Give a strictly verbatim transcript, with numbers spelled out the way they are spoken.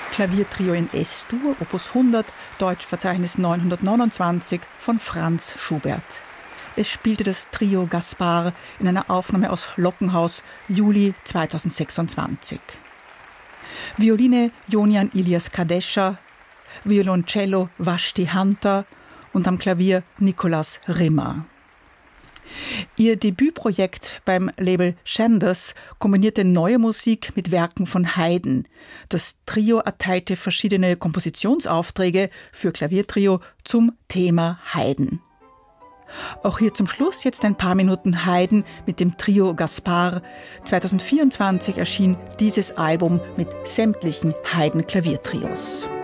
Klaviertrio in S-Dur, Opus hundert, Deutschverzeichnis neunhundertneunundzwanzig von Franz Schubert. Es spielte das Trio Gaspar in einer Aufnahme aus Lockenhaus, Juli zweitausendsechsundzwanzig. Violine Jonian Ilias Kadesha, Violoncello Vashti Hunter und am Klavier Nicolas Rimmer. Ihr Debütprojekt beim Label Shanders kombinierte neue Musik mit Werken von Haydn. Das Trio erteilte verschiedene Kompositionsaufträge für Klaviertrio zum Thema Haydn. Auch hier zum Schluss jetzt ein paar Minuten Haydn mit dem Trio Gaspar. zweitausendvierundzwanzig erschien dieses Album mit sämtlichen Haydn-Klaviertrios.